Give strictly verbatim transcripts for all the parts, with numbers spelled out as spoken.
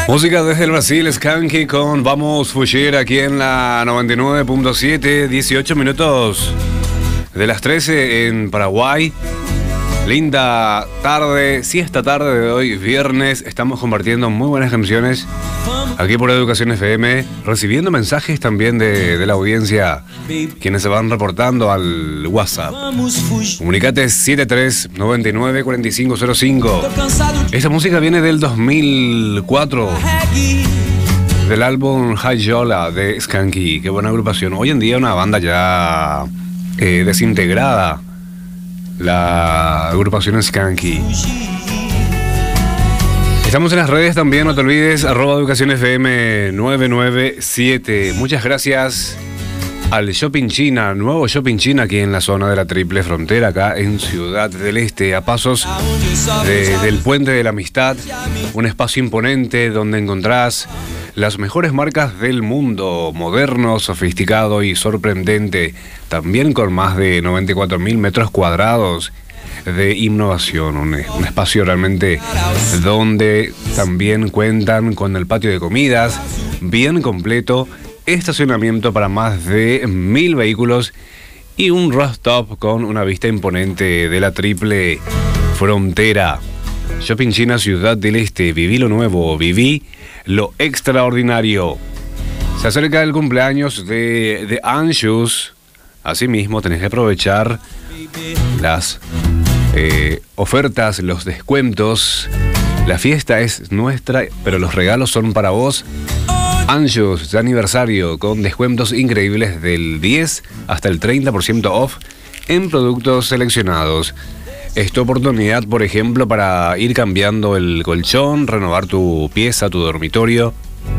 Música desde el Brasil, Skanky con Vamos Fugir aquí en la noventa y nueve punto siete, dieciocho minutos de las trece en Paraguay. Linda tarde, sí, esta tarde de hoy, viernes, estamos compartiendo muy buenas canciones aquí por Educación F M, recibiendo mensajes también de, de la audiencia, quienes se van reportando al WhatsApp. Comunicate siete tres nueve nueve cuatro cinco cero cinco. Esta música viene del dos mil cuatro, del álbum Hayola de Skanky. Qué buena agrupación. Hoy en día una banda ya eh, desintegrada, la agrupación Skanky. Estamos en las redes también, no te olvides, arroba Educación F M nueve nueve siete. Muchas gracias al Shopping China, nuevo Shopping China aquí en la zona de la Triple Frontera, acá en Ciudad del Este, a pasos de, del Puente de la Amistad. Un espacio imponente donde encontrás las mejores marcas del mundo, moderno, sofisticado y sorprendente, también con más de noventa y cuatro mil metros cuadrados de innovación, un, un espacio realmente donde también cuentan con el patio de comidas bien completo, estacionamiento para más de mil vehículos y un rooftop con una vista imponente de la Triple Frontera. Shopping China, Ciudad del Este, viví lo nuevo, viví lo extraordinario. Se acerca el cumpleaños de, de Anjus, asimismo tenés que aprovechar las Eh, ofertas, los descuentos. La fiesta es nuestra, pero los regalos son para vos. Anjus de aniversario con descuentos increíbles del diez hasta el treinta por ciento off en productos seleccionados. Es tu oportunidad, por ejemplo, para ir cambiando el colchón, renovar tu pieza, tu dormitorio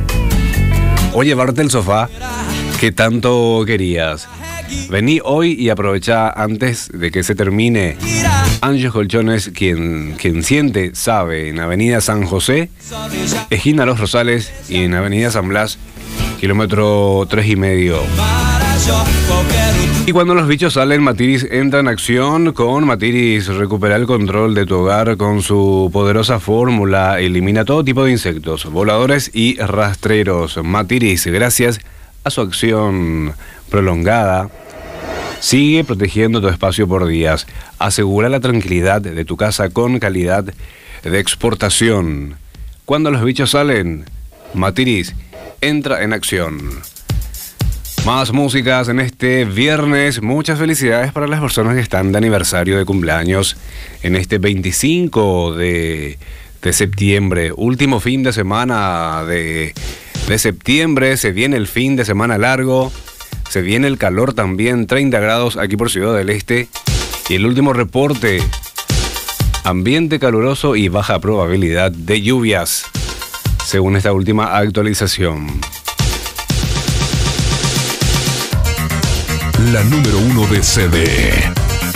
o llevarte el sofá que tanto querías. Vení hoy y aprovechá antes de que se termine. Anjus Colchones, quien, quien siente, sabe, en Avenida San José, esquina Los Rosales, y en Avenida San Blas, kilómetro tres y medio. Y cuando los bichos salen, Matiris entra en acción. Con Matiris recupera el control de tu hogar con su poderosa fórmula. Elimina todo tipo de insectos, voladores y rastreros. Matiris, gracias a su acción prolongada, sigue protegiendo tu espacio por días. Asegura la tranquilidad de tu casa con calidad de exportación. Cuando los bichos salen, Matiris entra en acción. Más músicas en este viernes. Muchas felicidades para las personas que están de aniversario de cumpleaños en este veinticinco de, de septiembre. Último fin de semana de, de septiembre. Se viene el fin de semana largo. Se viene el calor también, treinta grados aquí por Ciudad del Este. Y el último reporte, ambiente caluroso y baja probabilidad de lluvias, según esta última actualización. La número uno de C D.